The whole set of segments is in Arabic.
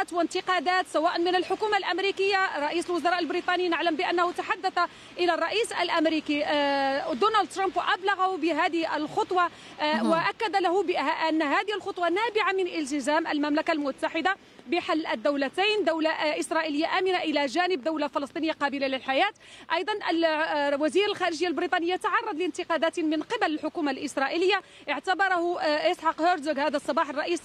اتهامات وانتقادات سواء من الحكومة الأمريكية. رئيس الوزراء البريطاني نعلم بأنه تحدث إلى الرئيس الأمريكي دونالد ترامب وأبلغه بهذه الخطوة، وأكد له بأن هذه الخطوة نابعة من التزام المملكة المتحدة بحل الدولتين، دولة إسرائيلية آمنة إلى جانب دولة فلسطينية قابلة للحياة. أيضا وزير الخارجية البريطاني تعرض لانتقادات من قبل الحكومة الإسرائيلية. اعتبره إسحاق هيرزوغ هذا الصباح الرئيس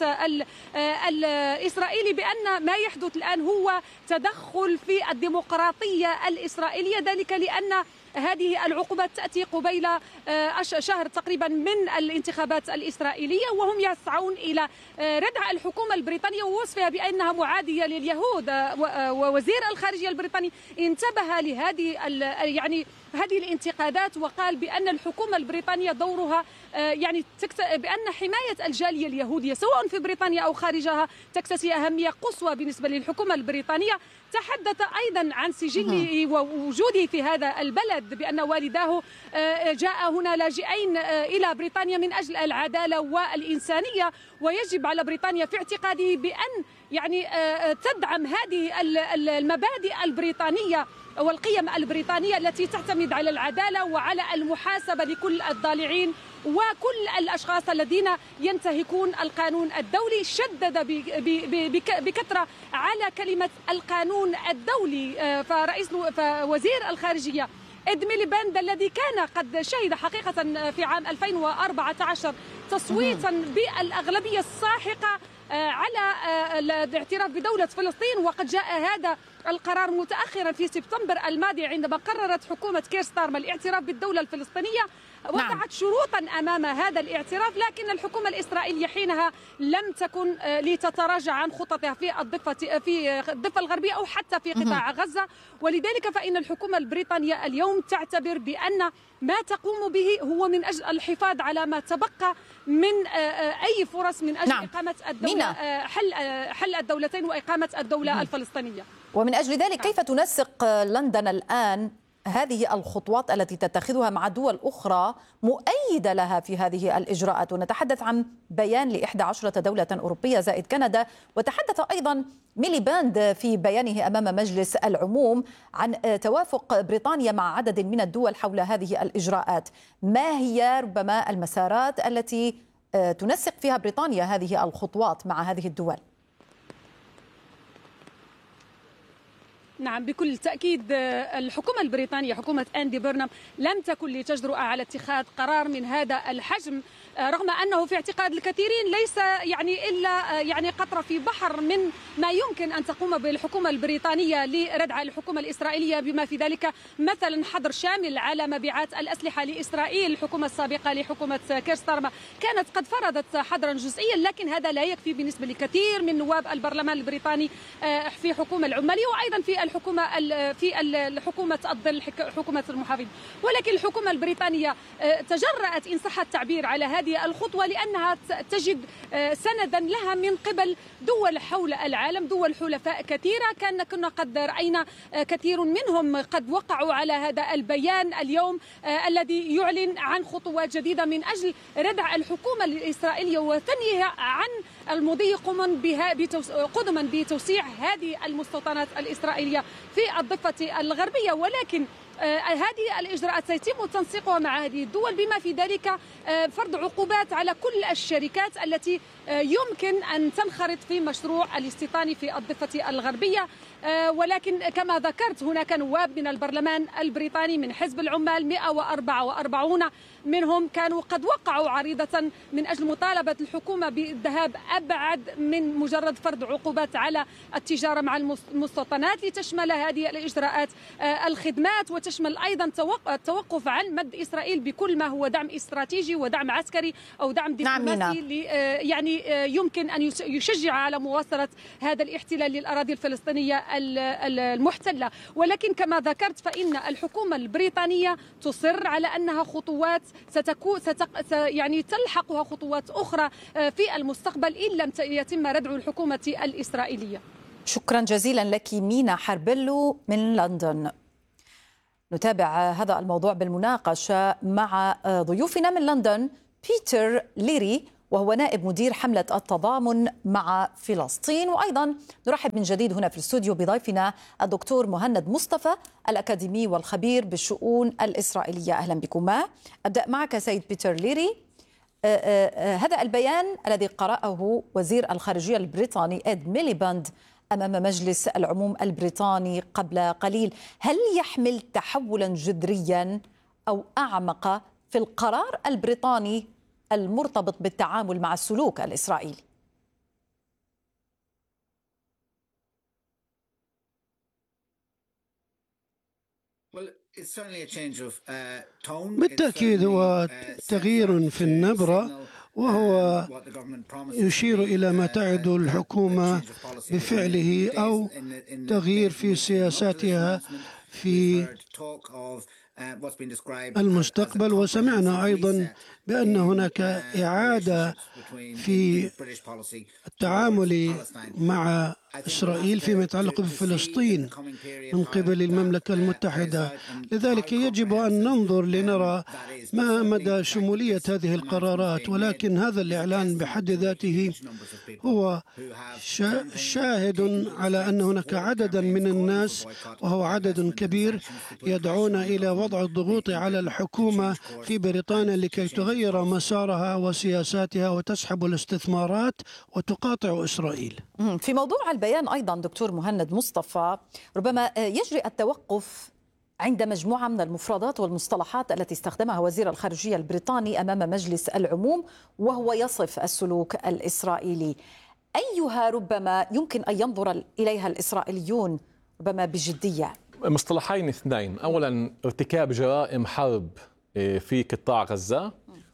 الإسرائيلي بأن ما يحدث الآن هو تدخل في الديمقراطية الإسرائيلية، ذلك لأن هذه العقوبات تأتي قبيل شهر تقريبا من الانتخابات الإسرائيلية، وهم يسعون إلى ردع الحكومة البريطانية ووصفها بأنها معادية لليهود. ووزير الخارجية البريطاني انتبه لهذه هذه الانتقادات وقال بأن الحكومة البريطانية دورها بأن حماية الجالية اليهودية سواء في بريطانيا أو خارجها تكتسي أهمية قصوى بالنسبة للحكومة البريطانية. تحدث أيضا عن سجله ووجوده في هذا البلد، بأن والداه جاء هنا لاجئين إلى بريطانيا من أجل العدالة والإنسانية، ويجب على بريطانيا في اعتقاده بأن تدعم هذه المبادئ البريطانية والقيم البريطانية التي تعتمد على العدالة وعلى المحاسبة لكل الضالعين وكل الأشخاص الذين ينتهكون القانون الدولي. شدد بكثرة على كلمة القانون الدولي. فوزير الخارجية إد ميليباند الذي كان قد شهد حقيقة في عام 2014 تصويتا بالأغلبية الساحقة على الاعتراف بدولة فلسطين، وقد جاء هذا القرار متأخرا في سبتمبر الماضي عندما قررت حكومة كير ستارمر الاعتراف بالدولة الفلسطينية. وضعت شروطا أمام هذا الاعتراف، لكن الحكومة الإسرائيلية حينها لم تكن لتتراجع عن خططها في الضفة الغربية أو حتى في قطاع غزة. ولذلك فإن الحكومة البريطانية اليوم تعتبر بأن ما تقوم به هو من أجل الحفاظ على ما تبقى من أي فرص من أجل إقامة الدولة، حل الدولتين وإقامة الدولة الفلسطينية. ومن أجل ذلك كيف تنسق لندن الآن هذه الخطوات التي تتخذها مع دول أخرى مؤيدة لها في هذه الإجراءات؟ ونتحدث عن بيان ل11 دولة أوروبية زائد كندا، وتحدث أيضا ميليباند في بيانه أمام مجلس العموم عن توافق بريطانيا مع عدد من الدول حول هذه الإجراءات. ما هي ربما المسارات التي تنسق فيها بريطانيا هذه الخطوات مع هذه الدول؟ نعم، بكل تأكيد الحكومة البريطانية حكومة أندي بيرنام لم تكن لتجرؤ على اتخاذ قرار من هذا الحجم، رغم أنه في اعتقاد الكثيرين ليس إلا قطرة في بحر من ما يمكن أن تقوم به الحكومة البريطانية لردع الحكومة الإسرائيلية، بما في ذلك مثلا حظر شامل على مبيعات الأسلحة لإسرائيل. الحكومة السابقة لحكومة كير ستارمر كانت قد فرضت حظرا جزئيا، لكن هذا لا يكفي بالنسبة لكثير من نواب البرلمان البريطاني في حكومة العمالية وأيضا في الحكومة الظل حكومة المحافظين. ولكن الحكومة البريطانية تجرأت إن صح التعبير على هذه الخطوة لأنها تجد سندا لها من قبل دول حول العالم، دول حلفاء كثيرة. كنا قد رأينا كثير منهم قد وقعوا على هذا البيان اليوم الذي يعلن عن خطوات جديدة من أجل ردع الحكومة الإسرائيلية وتنهيها عن المضي قدما بتوسيع هذه المستوطنات الإسرائيلية في الضفة الغربية. ولكن هذه الإجراءات سيتم تنسيقها مع هذه الدول، بما في ذلك فرض عقوبات على كل الشركات التي يمكن أن تنخرط في مشروع الاستيطان في الضفة الغربية. ولكن كما ذكرت هناك نواب من البرلمان البريطاني من حزب العمال 144 منهم كانوا قد وقعوا عريضة من أجل مطالبة الحكومة بالذهاب أبعد من مجرد فرض عقوبات على التجارة مع المستوطنات، لتشمل هذه الإجراءات الخدمات وتشمل أيضا التوقف عن مد إسرائيل بكل ما هو دعم استراتيجي ودعم عسكري أو دعم دبلوماسي يمكن أن يشجع على مواصلة هذا الاحتلال للأراضي الفلسطينية المحتلة. ولكن كما ذكرت فإن الحكومة البريطانية تصر على أنها خطوات تلحقها خطوات أخرى في المستقبل إن لم يتم ردع الحكومة الإسرائيلية. شكرا جزيلا لك مينا حربلو من لندن. نتابع هذا الموضوع بالمناقشة مع ضيوفنا من لندن بيتر ليري وهو نائب مدير حملة التضامن مع فلسطين. وأيضا نرحب من جديد هنا في الاستوديو بضيفنا الدكتور مهند مصطفى الأكاديمي والخبير بالشؤون الإسرائيلية. أهلا بكما. أبدأ معك سيد بيتر ليري. هذا البيان الذي قرأه وزير الخارجية البريطاني إد ميليباند أمام مجلس العموم البريطاني قبل قليل، هل يحمل تحولا جذريا أو أعمق في القرار البريطاني المرتبط بالتعامل مع السلوك الإسرائيلي؟ بالتأكيد هو تغيير في النبرة، وهو يشير إلى ما تعد الحكومة بفعله أو تغيير في سياساتها في المستقبل. وسمعنا أيضا بأن هناك إعادة في التعامل مع إسرائيل فيما يتعلق بفلسطين من قبل المملكة المتحدة. لذلك يجب أن ننظر لنرى ما مدى شمولية هذه القرارات، ولكن هذا الإعلان بحد ذاته هو شاهد على أن هناك عددا من الناس، وهو عدد كبير، يدعون إلى وضع الضغوط على الحكومة في بريطانيا لكي تغير مسارها وسياساتها وتسحب الاستثمارات وتقاطع إسرائيل. في موضوع البيان أيضا دكتور مهند مصطفى، ربما يجري التوقف عند مجموعة من المفردات والمصطلحات التي استخدمها وزير الخارجية البريطاني أمام مجلس العموم وهو يصف السلوك الإسرائيلي. أيها ربما يمكن أن ينظر إليها الإسرائيليون ربما بجدية؟ مصطلحين اثنين، أولا ارتكاب جرائم حرب في قطاع غزة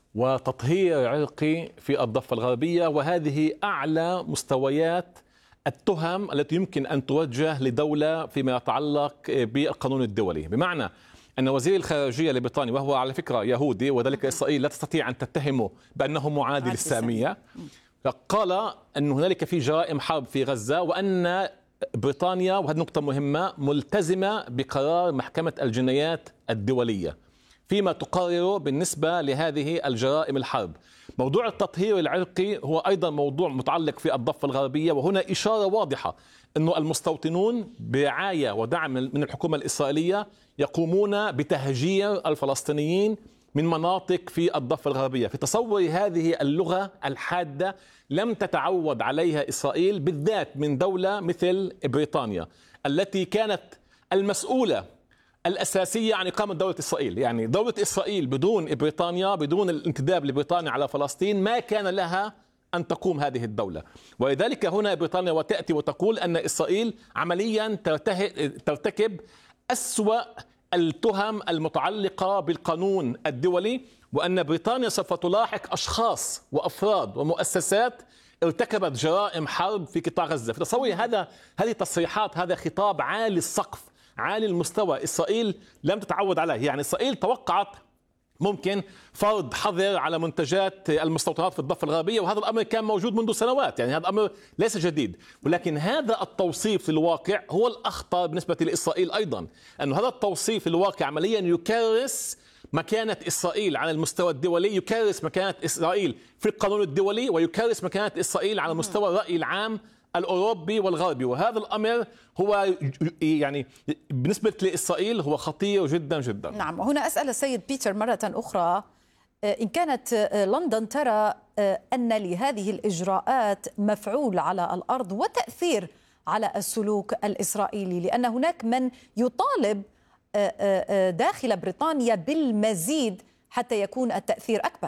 وتطهير عرقي في الضفة الغربية، وهذه أعلى مستويات التهم التي يمكن أن توجه لدولة فيما يتعلق بالقانون الدولي. بمعنى أن وزير الخارجية البريطاني، وهو على فكرة يهودي وذلك إسرائيل لا تستطيع أن تتهمه بأنه معادي للسامية، قال أن هنالك في جرائم حرب في غزة، وأن بريطانيا، وهذه نقطة مهمة، ملتزمة بقرار محكمة الجنايات الدولية فيما تقرر بالنسبة لهذه الجرائم الحرب. موضوع التطهير العرقي هو أيضا موضوع متعلق في الضفة الغربية، وهنا إشارة واضحة أن المستوطنون برعاية ودعم من الحكومة الإسرائيلية يقومون بتهجير الفلسطينيين من مناطق في الضفة الغربية. في تصور هذه اللغة الحادة لم تتعود عليها إسرائيل، بالذات من دولة مثل بريطانيا التي كانت المسؤولة الأساسية عن إقامة دولة إسرائيل. يعني دولة إسرائيل بدون بريطانيا، بدون الانتداب لبريطانيا على فلسطين، ما كان لها أن تقوم هذه الدولة. ولذلك هنا بريطانيا وتأتي وتقول أن إسرائيل عمليا ترتكب أسوأ التهم المتعلقة بالقانون الدولي، وأن بريطانيا سوف تلاحق أشخاص وأفراد ومؤسسات ارتكبت جرائم حرب في قطاع غزة. في تصوري هذه تصريحات، هذا خطاب عالي السقف عالي المستوى إسرائيل لم تتعود عليه. يعني إسرائيل توقعت ممكن فرض حظر على منتجات المستوطنات في الضفة الغربية، وهذا الأمر كان موجود منذ سنوات، يعني هذا الأمر ليس جديد. ولكن هذا التوصيف في الواقع هو الأخطر بالنسبة لإسرائيل أيضا، أن هذا التوصيف في الواقع عمليا يكرس مكانة إسرائيل على المستوى الدولي، يكرس مكانة إسرائيل في القانون الدولي، ويكرس مكانة إسرائيل على مستوى الرأي العام الأوروبي والغربي. وهذا الأمر هو يعني بالنسبة لإسرائيل هو خطير جدا جدا. نعم. هنا أسأل السيد بيتر مرة أخرى، إن كانت لندن ترى أن لهذه الإجراءات مفعول على الأرض وتأثير على السلوك الإسرائيلي، لأن هناك من يطالب داخل بريطانيا بالمزيد حتى يكون التأثير أكبر.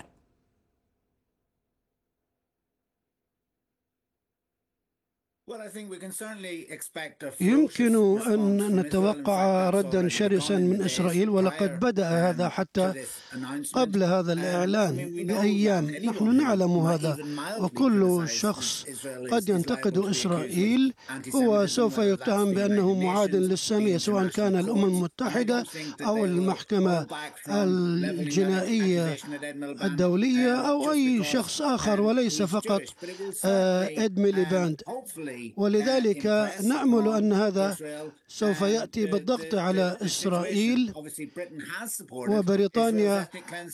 يمكن أن نتوقع ردا شرسا من إسرائيل، ولقد بدأ هذا حتى قبل هذا الإعلان بأيام. نحن نعلم هذا، وكل شخص قد ينتقد إسرائيل هو سوف يتهم بأنه معاد للسامية، سواء كان الأمم المتحدة أو المحكمة الجنائية الدولية أو أي شخص آخر، وليس فقط إد ميليباند. ولذلك نأمل أن هذا سوف يأتي بالضغط على إسرائيل. وبريطانيا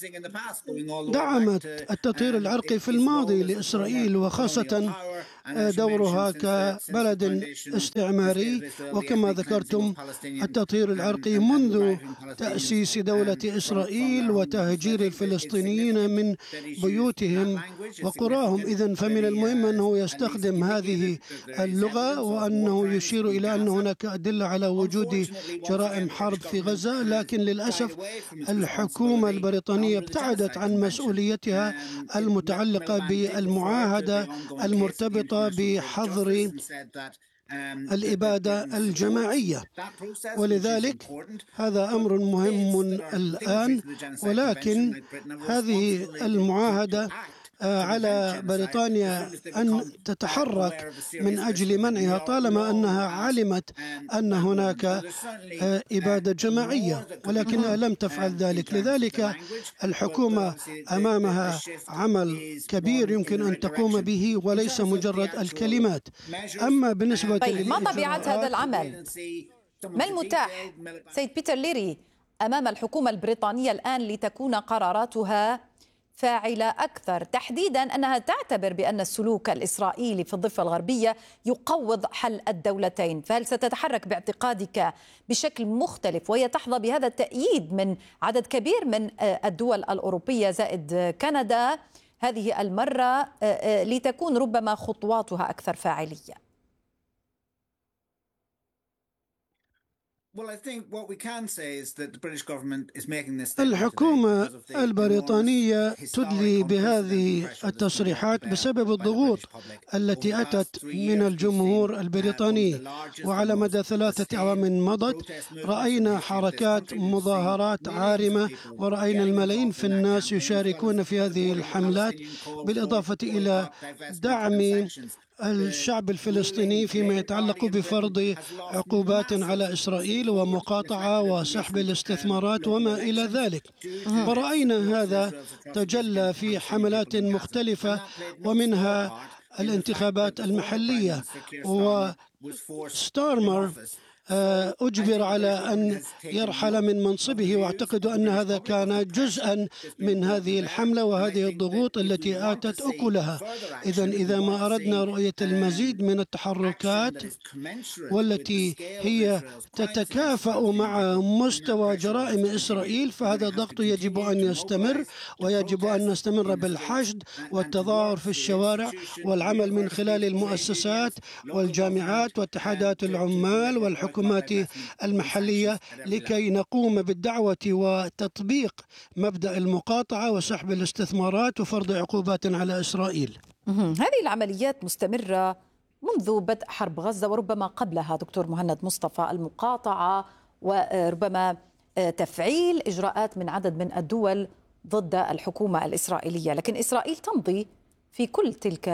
دعمت التطهير العرقي في الماضي لإسرائيل، وخاصة دورها كبلد استعماري، وكما ذكرتم التطهير العرقي منذ تأسيس دولة إسرائيل وتهجير الفلسطينيين من بيوتهم وقراهم. إذن فمن المهم أنه يستخدم هذه اللغة، وأنه يشير إلى أن هناك أدلة على وجود جرائم حرب في غزة. لكن للأسف الحكومة البريطانية ابتعدت عن مسؤوليتها المتعلقة بالمعاهدة المرتبطة بحظر الإبادة الجماعية، ولذلك هذا أمر مهم الآن. ولكن هذه المعاهدة على بريطانيا أن تتحرك من أجل منعها طالما أنها علمت أن هناك إبادة جماعية، ولكنها لم تفعل ذلك. لذلك الحكومة أمامها عمل كبير يمكن أن تقوم به، وليس مجرد الكلمات. أما بالنسبة ما طبيعة هذا العمل؟ ما المتاح سيد بيتر ليري أمام الحكومة البريطانية الآن لتكون قراراتها فاعلة أكثر، تحديدا أنها تعتبر بأن السلوك الإسرائيلي في الضفة الغربية يقوض حل الدولتين؟ فهل ستتحرك باعتقادك بشكل مختلف وهي تحظى بهذا التأييد من عدد كبير من الدول الأوروبية زائد كندا هذه المرة لتكون ربما خطواتها أكثر فاعلية؟ الحكومة البريطانية تدلي بهذه التصريحات بسبب الضغوط التي أتت من الجمهور البريطاني. وعلى مدى 3 أعوام مضت رأينا حركات مظاهرات عارمة، ورأينا الملايين في الناس يشاركون في هذه الحملات، بالإضافة إلى دعم الشعب الفلسطيني فيما يتعلق بفرض عقوبات على إسرائيل ومقاطعة وسحب الاستثمارات وما إلى ذلك. ورأينا هذا تجلى في حملات مختلفة، ومنها الانتخابات المحلية. وستارمر أجبر على أن يرحل من منصبه، واعتقد أن هذا كان جزءا من هذه الحملة وهذه الضغوط التي آتت أكلها. إذا ما أردنا رؤية المزيد من التحركات والتي هي تتكافأ مع مستوى جرائم إسرائيل، فهذا الضغط يجب أن يستمر، ويجب أن نستمر بالحشد والتظاهر في الشوارع والعمل من خلال المؤسسات والجامعات واتحادات العمال والحكومات المحلية لكي نقوم بالدعوة وتطبيق مبدأ المقاطعة وسحب الاستثمارات وفرض عقوبات على إسرائيل. هذه العمليات مستمرة منذ بدء حرب غزة وربما قبلها دكتور مهند مصطفى، المقاطعة وربما تفعيل إجراءات من عدد من الدول ضد الحكومة الإسرائيلية، لكن إسرائيل تمضي في كل تلك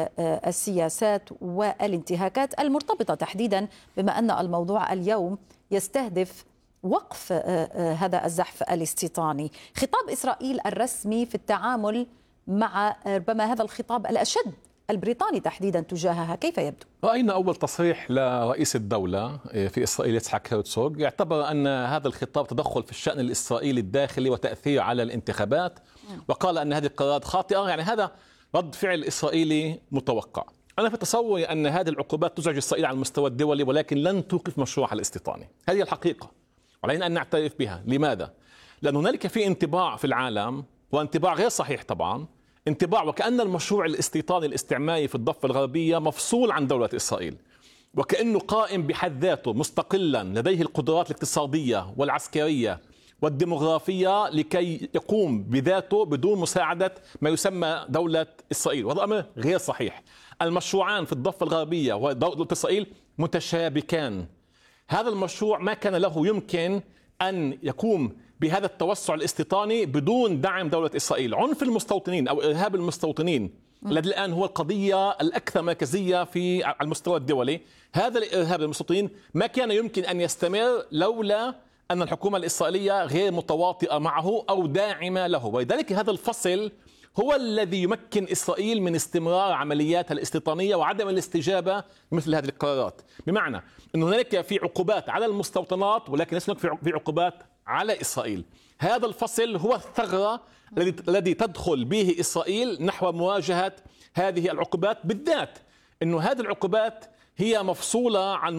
السياسات والانتهاكات المرتبطة تحديدا بما أن الموضوع اليوم يستهدف وقف هذا الزحف الاستيطاني. خطاب إسرائيل الرسمي في التعامل مع ربما هذا الخطاب الأشد البريطاني تحديدا تجاهها كيف يبدو؟ رأينا أول تصريح لرئيس الدولة في إسرائيل يتسحاك هيرتسوغ يعتبر أن هذا الخطاب تدخل في الشأن الإسرائيلي الداخلي وتأثير على الانتخابات، وقال أن هذه القرارات خاطئة. يعني هذا رد فعل إسرائيلي متوقع. أنا في تصوري أن هذه العقوبات تزعج إسرائيل على المستوى الدولي، ولكن لن توقف مشروعها الاستيطاني. هذه الحقيقة وعلينا أن نعترف بها. لماذا؟ لأن هنالك في انطباع في العالم، وانطباع غير صحيح طبعا، انطباع وكأن المشروع الاستيطاني الاستعماري في الضفة الغربية مفصول عن دولة إسرائيل، وكأنه قائم بحد ذاته مستقلا، لديه القدرات الاقتصادية والعسكرية والديمغرافية لكي يقوم بذاته بدون مساعدة ما يسمى دولة إسرائيل. وهذا أمر غير صحيح. المشروعان في الضفة الغربية ودولة إسرائيل متشابكان. هذا المشروع ما كان له يمكن أن يقوم بهذا التوسع الاستيطاني بدون دعم دولة إسرائيل. عنف المستوطنين أو إرهاب المستوطنين الذي الآن هو القضية الأكثر مركزية على المستوى الدولي، هذا الإرهاب المستوطنين ما كان يمكن أن يستمر لولا أن الحكومة الإسرائيلية غير متواطئة معه أو داعمة له. ولذلك هذا الفصل هو الذي يمكن إسرائيل من استمرار عملياتها الاستيطانية وعدم الاستجابة مثل هذه القرارات. بمعنى أن هناك في عقوبات على المستوطنات ولكن ليس هناك في عقوبات على إسرائيل. هذا الفصل هو الثغرة الذي تدخل به إسرائيل نحو مواجهة هذه العقوبات، بالذات أنه هذه العقوبات هي مفصولة عن